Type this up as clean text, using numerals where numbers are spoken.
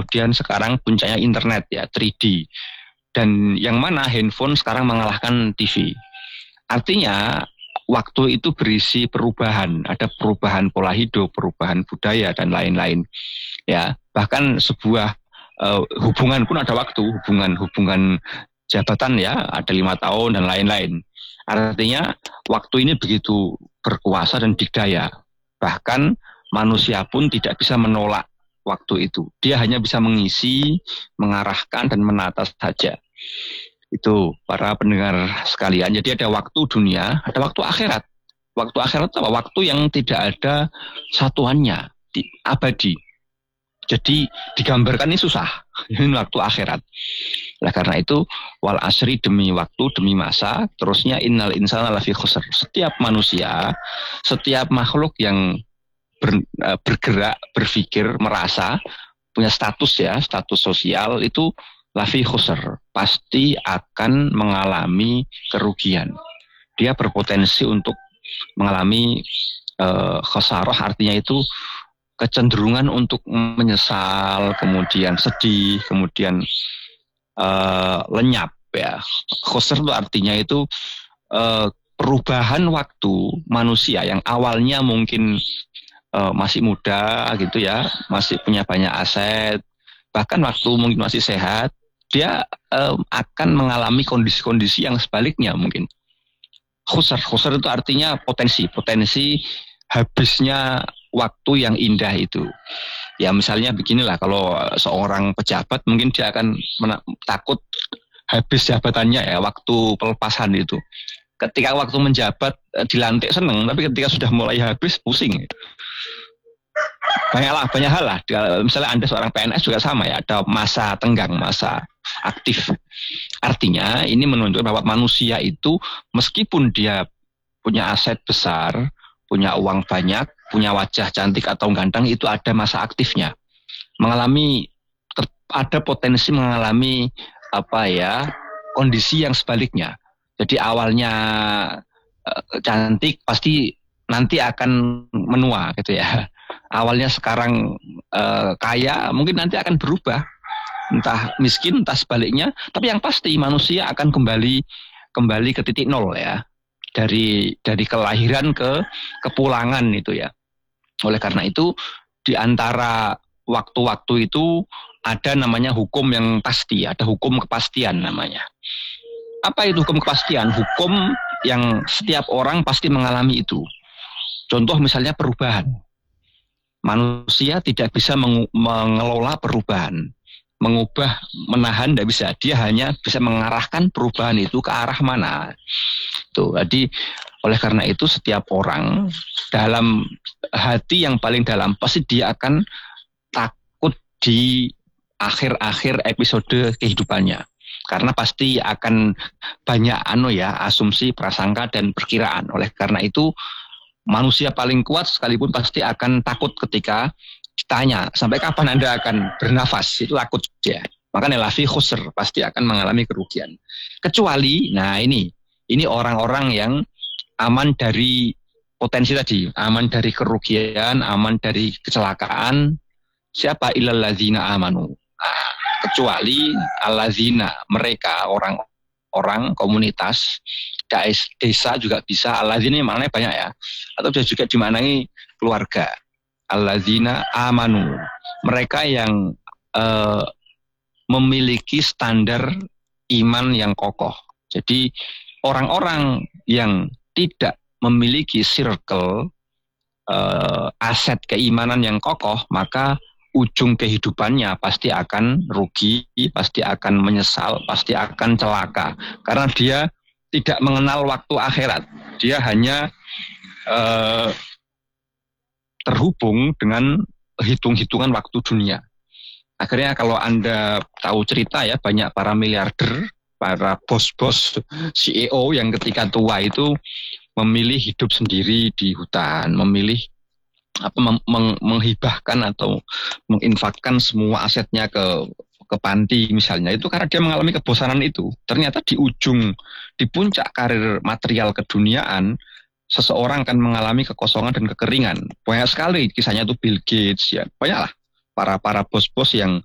kemudian sekarang puncaknya internet ya, 3D. Dan yang mana handphone sekarang mengalahkan TV. Artinya waktu itu berisi perubahan, ada perubahan pola hidup, perubahan budaya dan lain-lain. Ya, bahkan sebuah hubungan pun ada waktu, hubungan jabatan ya, ada 5 tahun dan lain-lain. Artinya waktu ini begitu berkuasa dan dikdaya. Bahkan manusia pun tidak bisa menolak waktu itu. Dia hanya bisa mengisi, mengarahkan dan menata saja. Itu para pendengar sekalian. Jadi ada waktu dunia, ada waktu akhirat. Waktu akhirat itu apa? Waktu yang tidak ada satuannya, abadi. Jadi digambarkan ini susah. Ini waktu akhirat. Nah karena itu wal asri demi waktu, demi masa, terusnya innal insana lafi khusr. Setiap manusia, setiap makhluk yang bergerak, berpikir, merasa, punya status ya, status sosial itu lafi khusr, pasti akan mengalami kerugian. Dia berpotensi untuk mengalami khosarah, artinya itu kecenderungan untuk menyesal, kemudian sedih, kemudian lenyap ya. Khusr itu artinya itu perubahan waktu manusia yang awalnya mungkin masih muda gitu ya, masih punya banyak aset, bahkan waktu mungkin masih sehat, dia akan mengalami kondisi-kondisi yang sebaliknya mungkin. Khusr itu artinya potensi habisnya waktu yang indah itu. Ya misalnya beginilah, kalau seorang pejabat mungkin dia akan takut habis jabatannya ya, waktu pelepasan itu. Ketika waktu menjabat dilantik seneng, tapi ketika sudah mulai habis pusing. Banyak hal lah. Misalnya Anda seorang PNS juga sama ya, ada masa tenggang, masa aktif. Artinya ini menunjukkan bahwa manusia itu meskipun dia punya aset besar, punya uang banyak, punya wajah cantik atau ganteng, itu ada masa aktifnya. Ada potensi mengalami kondisi yang sebaliknya. Jadi awalnya cantik pasti nanti akan menua gitu ya. Awalnya sekarang kaya, mungkin nanti akan berubah. Entah miskin, entah sebaliknya. Tapi yang pasti manusia akan kembali ke titik nol ya. Dari kelahiran ke kepulangan itu ya. Oleh karena itu di antara waktu-waktu itu ada namanya hukum yang pasti, ada hukum kepastian namanya. Apa itu hukum kepastian? Hukum yang setiap orang pasti mengalami itu. Contoh misalnya perubahan. Manusia tidak bisa mengelola perubahan. Mengubah, menahan tidak bisa. Dia hanya bisa mengarahkan perubahan itu ke arah mana. Tuh, jadi oleh karena itu setiap orang dalam hati yang paling dalam pasti dia akan takut di akhir-akhir episode kehidupannya. Karena pasti akan banyak asumsi, prasangka dan perkiraan. Oleh karena itu manusia paling kuat sekalipun pasti akan takut ketika ditanya sampai kapan Anda akan bernafas, itu takut dia. Makanya lafi khusr, pasti akan mengalami kerugian. Kecuali, ini orang-orang yang aman dari potensi tadi, aman dari kerugian, aman dari kecelakaan. Siapa? Illal ladzina amanu. Kecuali alladzina, mereka orang komunitas, desa juga bisa. Alladzina maknanya banyak ya. Atau juga dimaknai keluarga. Alladzina amanu. Mereka yang memiliki standar iman yang kokoh. Jadi orang-orang yang tidak memiliki circle aset keimanan yang kokoh, maka ujung kehidupannya pasti akan rugi, pasti akan menyesal, pasti akan celaka. Karena dia tidak mengenal waktu akhirat. Dia hanya terhubung dengan hitung-hitungan waktu dunia. Akhirnya kalau Anda tahu cerita ya, banyak para miliarder, para bos-bos CEO yang ketika tua itu memilih hidup sendiri di hutan, memilih menghibahkan atau menginfakkan semua asetnya ke panti misalnya, itu karena dia mengalami kebosanan itu. Ternyata di puncak karir material keduniaan, seseorang akan mengalami kekosongan dan kekeringan. Banyak sekali kisahnya itu Bill Gates ya, banyaklah para bos-bos yang